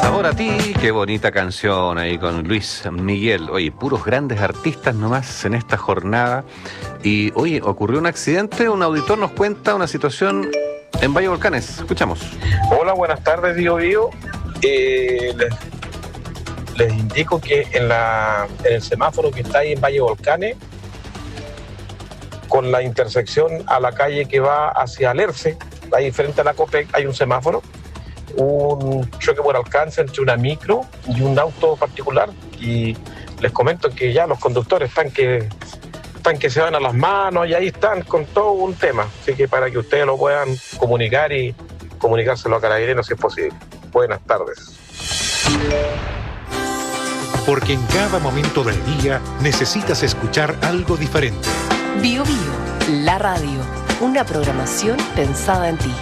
Sabor a ti, qué bonita canción ahí con Luis Miguel. Oye, puros grandes artistas nomás en esta jornada. Y oye, ocurrió un accidente, un auditor nos cuenta una situación en Valle Volcanes. Escuchamos. Hola, buenas tardes, Bio. Les indico que en el semáforo que está ahí en Valle Volcanes, con la intersección a la calle que va hacia Alerce, ahí frente a la COPEC hay un semáforo, un choque por alcance entre una micro y un auto particular, y les comento que ya los conductores están que se van a las manos y ahí están con todo un tema, así que para que ustedes lo puedan comunicar y comunicárselo a Carabineros si es posible. Buenas tardes. Porque en cada momento del día necesitas escuchar algo diferente. Bio Bio, la radio, una programación pensada en ti.